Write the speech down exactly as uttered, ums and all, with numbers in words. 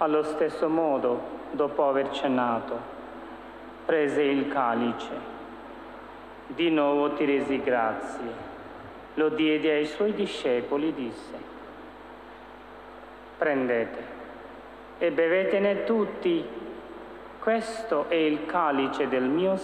Allo stesso modo, dopo aver cenato, prese il calice. Di nuovo ti resi grazie, lo diede ai suoi discepoli e disse: prendete e bevetene tutti, questo è il calice del mio